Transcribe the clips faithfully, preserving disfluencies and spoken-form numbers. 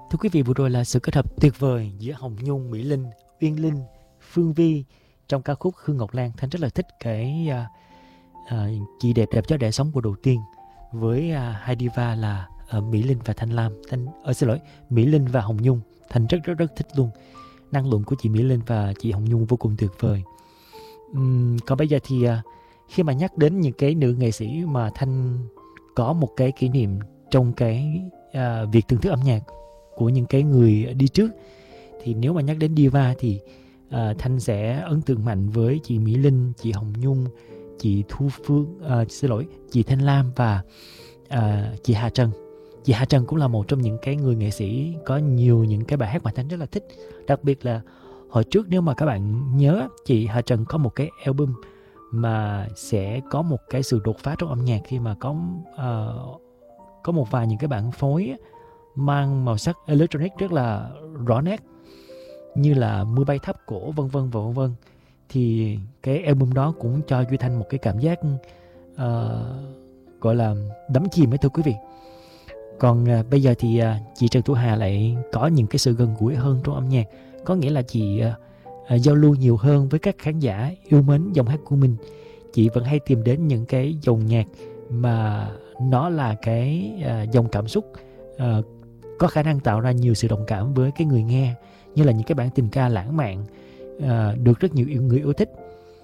Thưa quý vị, vừa rồi là sự kết hợp tuyệt vời giữa Hồng Nhung, Mỹ Linh, Uyên Linh, Phương Vi trong ca khúc Hương Ngọc Lan. Thanh rất là thích cái uh, uh, Chị đẹp đẹp cho để sống của đầu tiên với uh, hai diva là uh, Mỹ Linh và Thanh Lam. Thanh, uh, xin lỗi, Mỹ Linh và Hồng Nhung. Thanh rất rất rất thích luôn. Năng lượng của chị Mỹ Linh và chị Hồng Nhung vô cùng tuyệt vời. Uhm, còn bây giờ thì uh, khi mà nhắc đến những cái nữ nghệ sĩ mà Thanh có một cái kỷ niệm trong cái uh, việc thưởng thức âm nhạc của những cái người đi trước, thì nếu mà nhắc đến diva thì uh, Thanh sẽ ấn tượng mạnh với chị Mỹ Linh, chị Hồng Nhung, chị Thu Phương, uh, xin lỗi, chị Thanh Lam và uh, chị Hà Trần. Chị Hà Trần cũng là một trong những cái người nghệ sĩ có nhiều những cái bài hát mà Thanh rất là thích. Đặc biệt là hồi trước, nếu mà các bạn nhớ, chị Hà Trần có một cái album mà sẽ có một cái sự đột phá trong âm nhạc khi mà có uh, có một vài những cái bản phối mang màu sắc electronic rất là rõ nét, như là Mưa Bay Tháp Cổ vân vân và vân vân. Thì cái album đó cũng cho Duy Thanh một cái cảm giác uh, gọi là đắm chìm ấy, thưa quý vị. Còn uh, bây giờ thì uh, chị Trần Thu Hà lại có những cái sự gần gũi hơn trong âm nhạc. Có nghĩa là chị uh, uh, giao lưu nhiều hơn với các khán giả yêu mến dòng hát của mình. Chị vẫn hay tìm đến những cái dòng nhạc mà nó là cái uh, dòng cảm xúc uh, có khả năng tạo ra nhiều sự đồng cảm với cái người nghe, như là những cái bản tình ca lãng mạn uh, được rất nhiều người yêu thích.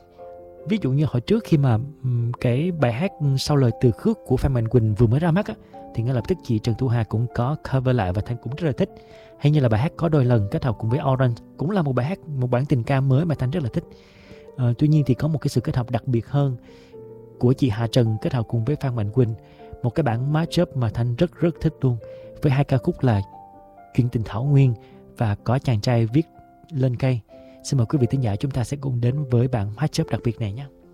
Ví dụ như hồi trước khi mà um, cái bài hát Sau Lời Từ Khước của Phan Mạnh Quỳnh vừa mới ra mắt á, thì ngay lập tức chị Trần Thu Hà cũng có cover lại và Thanh cũng rất là thích. Hay như là bài hát Có Đôi Lần kết hợp cùng với Orange, cũng là một bài hát, một bản tình ca mới mà Thanh rất là thích. Uh, tuy nhiên thì có một cái sự kết hợp đặc biệt hơn của chị Hà Trần kết hợp cùng với Phan Mạnh Quỳnh, một cái bản mashup mà Thanh rất rất thích luôn, với hai ca khúc là Chuyện Tình Thảo Nguyên và Có Chàng Trai Viết Lên Cây. Xin mời quý vị thính giả chúng ta sẽ cùng đến với bản mashup đặc biệt này nhé.